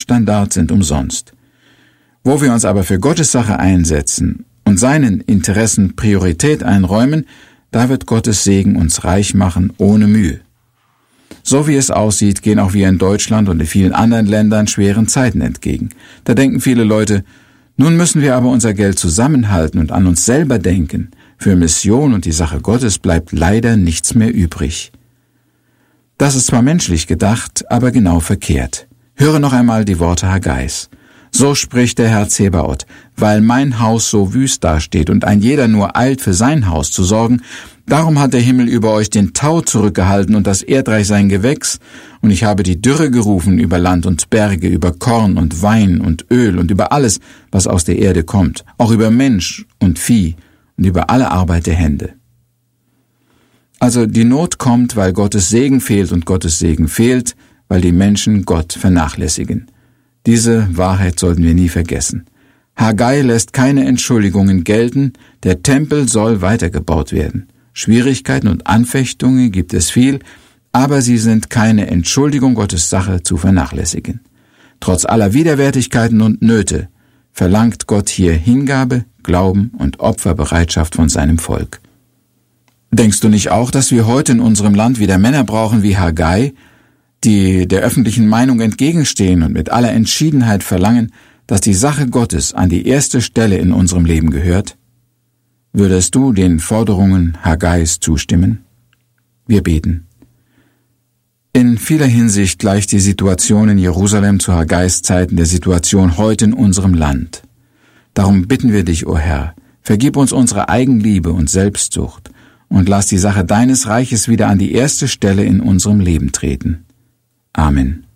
Lebensstandard sind umsonst. Wo wir uns aber für Gottes Sache einsetzen und seinen Interessen Priorität einräumen, da wird Gottes Segen uns reich machen ohne Mühe. So wie es aussieht, gehen auch wir in Deutschland und in vielen anderen Ländern schweren Zeiten entgegen. Da denken viele Leute, nun müssen wir aber unser Geld zusammenhalten und an uns selber denken. Für Mission und die Sache Gottes bleibt leider nichts mehr übrig. Das ist zwar menschlich gedacht, aber genau verkehrt. Höre noch einmal die Worte Haggais. So spricht der Herr Zebaoth, weil mein Haus so wüst dasteht und ein jeder nur eilt, für sein Haus zu sorgen, darum hat der Himmel über euch den Tau zurückgehalten und das Erdreich sein Gewächs, und ich habe die Dürre gerufen über Land und Berge, über Korn und Wein und Öl und über alles, was aus der Erde kommt, auch über Mensch und Vieh und über alle Arbeit der Hände. Also die Not kommt, weil Gottes Segen fehlt, und Gottes Segen fehlt, weil die Menschen Gott vernachlässigen. Diese Wahrheit sollten wir nie vergessen. Haggai lässt keine Entschuldigungen gelten, der Tempel soll weitergebaut werden. Schwierigkeiten und Anfechtungen gibt es viel, aber sie sind keine Entschuldigung, Gottes Sache zu vernachlässigen. Trotz aller Widerwärtigkeiten und Nöte verlangt Gott hier Hingabe, Glauben und Opferbereitschaft von seinem Volk. Denkst du nicht auch, dass wir heute in unserem Land wieder Männer brauchen wie Haggai, die der öffentlichen Meinung entgegenstehen und mit aller Entschiedenheit verlangen, dass die Sache Gottes an die erste Stelle in unserem Leben gehört? Würdest du den Forderungen Haggais zustimmen? Wir beten. In vieler Hinsicht gleicht die Situation in Jerusalem zu Haggais Zeiten der Situation heute in unserem Land. Darum bitten wir dich, o Herr, vergib uns unsere Eigenliebe und Selbstsucht und lass die Sache deines Reiches wieder an die erste Stelle in unserem Leben treten. Amen.